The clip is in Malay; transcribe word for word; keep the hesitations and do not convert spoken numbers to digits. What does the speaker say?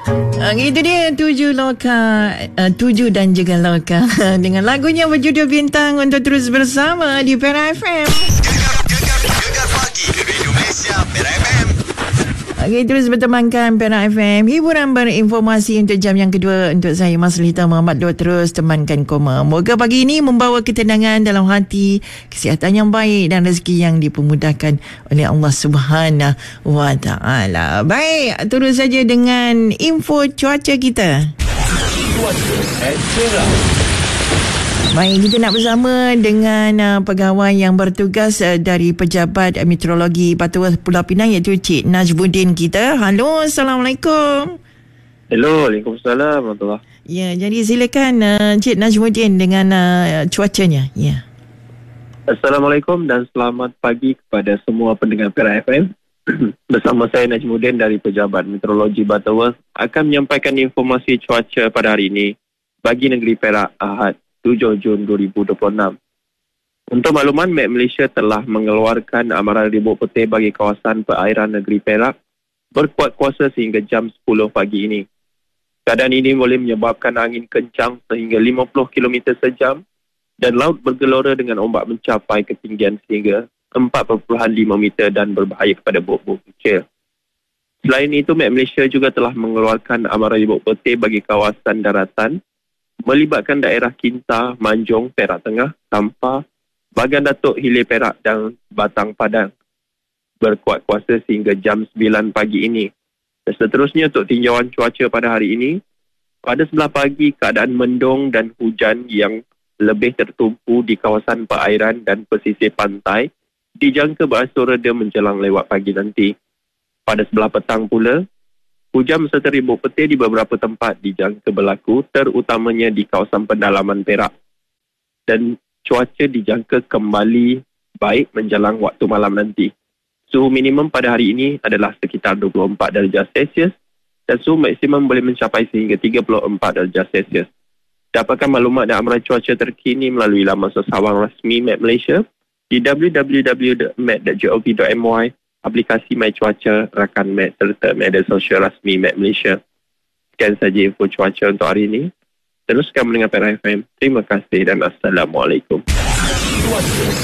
Uh, itu dia tujuh loka, uh, tujuh dan juga loka dengan lagunya berjudul Bintang untuk terus bersama di Perak F M. Gegar, gegar, gegar pagi Radio Malaysia Perak F M. Okay, terus bertemankan Perak F M. Hiburan berinformasi untuk jam yang kedua. Untuk saya Maslita Muhammad Dua terus temankan koma. Moga pagi ini membawa ketenangan dalam hati, kesihatan yang baik dan rezeki yang dipermudahkan oleh Allah Subhanahu Wa Taala. Baik, terus saja dengan info cuaca kita. Cuaca at Perak. Baik, kita nak bersama dengan uh, pegawai yang bertugas uh, dari Pejabat uh, Meteorologi Batu Pulau Pinang, iaitu Cik Najmuddin kita. Halo, Assalamualaikum. Hello, Waalaikumsalam warahmatullahi. Ya, jadi silakan uh, Cik Najmuddin dengan uh, cuacanya. Ya. Assalamualaikum dan selamat pagi kepada semua pendengar Perak F M. Bersama saya Najmuddin dari Pejabat Meteorologi Batu akan menyampaikan informasi cuaca pada hari ini bagi negeri Perak Ahad tujuh Jun dua ribu dua puluh enam. Untuk makluman, Met Malaysia telah mengeluarkan amaran ribut putih bagi kawasan perairan negeri Perak berkuat kuasa sehingga jam sepuluh pagi ini. Keadaan ini boleh menyebabkan angin kencang sehingga lima puluh kilometer sejam dan laut bergelora dengan ombak mencapai ketinggian sehingga empat perpuluhan lima meter dan berbahaya kepada bot-bot kecil. Selain itu, Met Malaysia juga telah mengeluarkan amaran ribut putih bagi kawasan daratan melibatkan daerah Kinta, Manjung, Perak Tengah, Sampah, Bagan Datuk, Hilir Perak dan Batang Padang berkuat kuasa sehingga jam sembilan pagi ini. Dan seterusnya untuk tinjauan cuaca pada hari ini, pada sebelah pagi keadaan mendung dan hujan yang lebih tertumpu di kawasan perairan dan pesisir pantai dijangka beransur reda menjelang lewat pagi nanti. Pada sebelah petang pula, hujan serta ribut petir di beberapa tempat dijangka berlaku, terutamanya di kawasan pendalaman Perak. Dan cuaca dijangka kembali baik menjelang waktu malam nanti. Suhu minimum pada hari ini adalah sekitar dua puluh empat darjah Celsius dan suhu maksimum boleh mencapai sehingga tiga puluh empat darjah Celsius. Dapatkan maklumat dan amaran cuaca terkini melalui laman sesawang rasmi Met Malaysia di w w w dot met dot gov dot my, aplikasi My Cuaca, rakan Met serta media sosial rasmi Met Malaysia. Sekian saja info cuaca untuk hari ini. Teruskan mendengar Perak F M. Terima kasih dan Assalamualaikum.